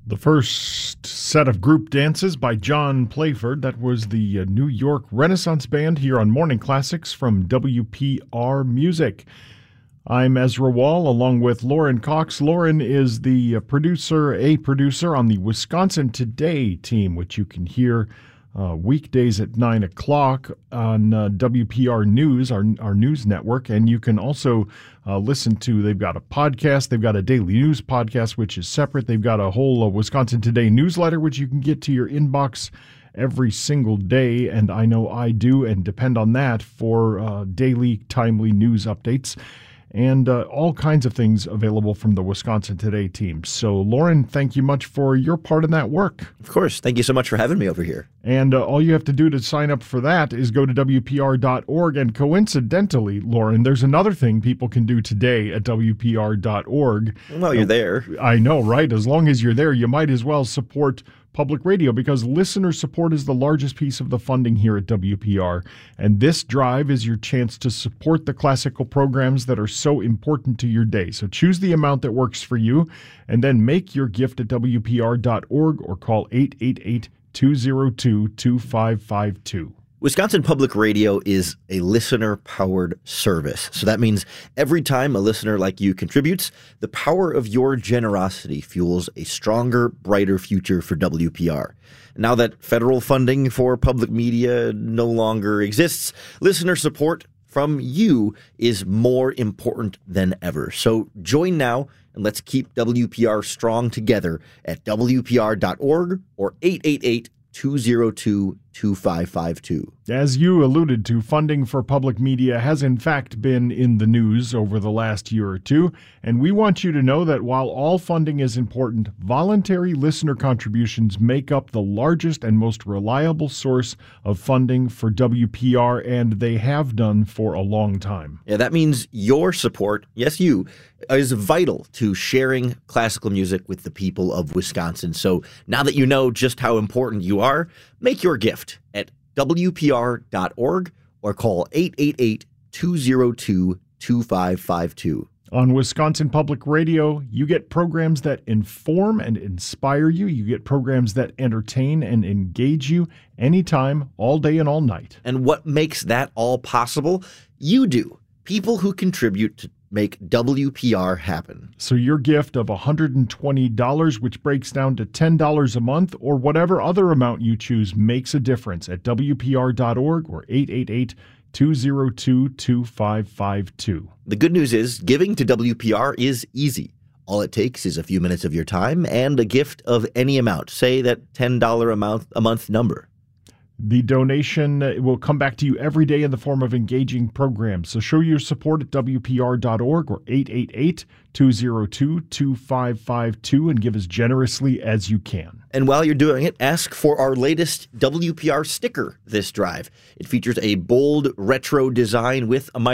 The first set of group dances by John Playford. That was the New York Renaissance Band here on Morning Classics from WPR Music. I'm Ezra Wall along with Lauren Cox. Lauren is the producer on the Wisconsin Today team, which you can hear weekdays at 9 o'clock on WPR News, our news network. And you can also listen to, they've got a podcast, they've got a daily news podcast, which is separate. They've got a whole Wisconsin Today newsletter, which you can get to your inbox every single day. And I know I do and depend on that for daily, timely news updates. And all kinds of things available from the Wisconsin Today team. So, Lauren, thank you much for your part in that work. Of course. Thank you so much for having me over here. And all you have to do to sign up for that is go to WPR.org. And coincidentally, Lauren, there's another thing people can do today at WPR.org. Well, you're there. I know, right? As long as you're there, you might as well support public radio, because listener support is the largest piece of the funding here at WPR. And this drive is your chance to support the classical programs that are so important to your day. So choose the amount that works for you, and then make your gift at WPR.org or call 888-202-2552. Wisconsin Public Radio is a listener-powered service. So that means every time a listener like you contributes, the power of your generosity fuels a stronger, brighter future for WPR. Now that federal funding for public media no longer exists, listener support from you is more important than ever. So join now and let's keep WPR strong together at WPR.org or 888-202-2552. As you alluded to, funding for public media has in fact been in the news over the last year or two, and we want you to know that while all funding is important, voluntary listener contributions make up the largest and most reliable source of funding for WPR, and they have done for a long time. Yeah, that means your support, yes, you, is vital to sharing classical music with the people of Wisconsin. So now that you know just how important you are, make your gift at WPR.org or call 888-202-2552. On Wisconsin Public Radio, you get programs that inform and inspire you. You get programs that entertain and engage you anytime, all day and all night. And what makes that all possible? You do. People who contribute to make WPR happen. So your gift of $120, which breaks down to $10 a month, or whatever other amount you choose, makes a difference at WPR.org or 888-202-2552. The good news is giving to WPR is easy. All it takes is a few minutes of your time and a gift of any amount, say that $10 a month number. The donation will come back to you every day in the form of engaging programs. So show your support at WPR.org or 888-202-2552 and give as generously as you can. And while you're doing it, ask for our latest WPR sticker this drive. It features a bold retro design with a